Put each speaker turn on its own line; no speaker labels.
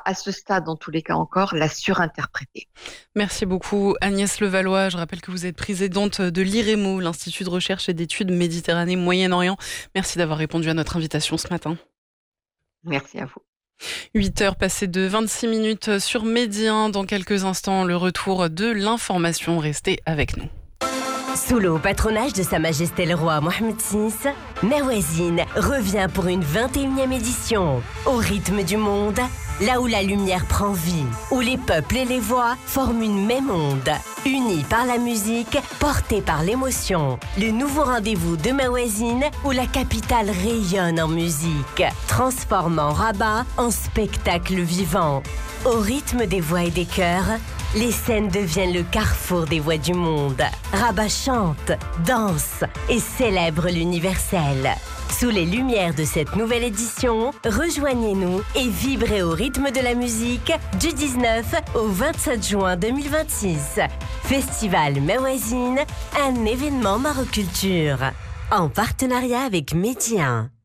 pas, à ce stade en tous les cas encore, la surinterpréter.
Merci beaucoup Agnès Levallois. Je rappelle que vous êtes présidente de l'IREMO, l'Institut de recherche et d'études Méditerranée-Moyen-Orient. Merci d'avoir répondu à notre invitation ce matin.
Merci à vous.
8h passées de 26 minutes sur Medi 1. Dans quelques instants, le retour de l'information. Restez avec nous.
Sous le haut patronage de Sa Majesté le Roi Mohammed VI, Mawazine revient pour une 21e édition. Au rythme du monde, là où la lumière prend vie, où les peuples et les voix forment une même onde. Unis par la musique, portés par l'émotion. Le nouveau rendez-vous de Mawazine, où la capitale rayonne en musique, transformant Rabat en spectacle vivant. Au rythme des voix et des chœurs, les scènes deviennent le carrefour des voix du monde. Rabat chante, danse et célèbre l'universel. Sous les lumières de cette nouvelle édition, rejoignez-nous et vibrez au rythme de la musique du 19 au 27 juin 2026. Festival Mawazine, un événement maroculture. En partenariat avec Medi 1.